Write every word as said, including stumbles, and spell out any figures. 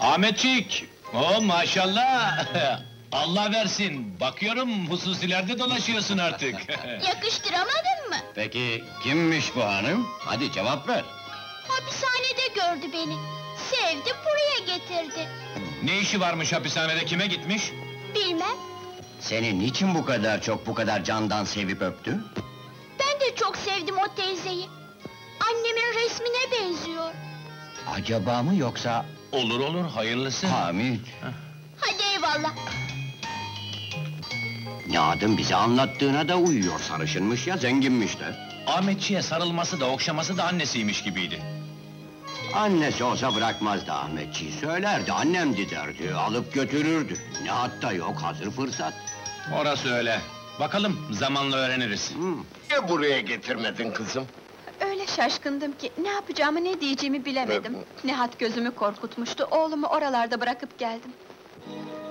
Ahmetçik! Oo maşallah! Allah versin, bakıyorum hususilerde dolaşıyorsun artık. Yakıştıramadın mı? Peki kimmiş bu hanım? Hadi cevap ver. Hapishanede gördü beni. Sevdi, buraya getirdi. Ne işi varmış hapishanede, kime gitmiş? Bilmem, Seni niçin bu kadar çok, bu kadar candan sevip öptü? ben de çok sevdim o teyzeyi. Annemin resmine benziyor. Acaba mı yoksa... Olur olur, hayırlısı. Hamid, Hadi eyvallah. Nihat'ın bize anlattığına da uyuyor, sarışınmış ya, zenginmiş de. Ahmetçiye sarılması da okşaması da annesiymiş gibiydi. Annesi olsa bırakmazdı Ahmetçiği, söylerdi, annemdi derdi, alıp götürürdü. Nihat da yok, hazır fırsat. Orası öyle. Bakalım, zamanla öğreniriz. Niye buraya getirmedin kızım? Öyle şaşkındım ki, ne yapacağımı ne diyeceğimi bilemedim. Nihat gözümü korkutmuştu, oğlumu oralarda bırakıp geldim.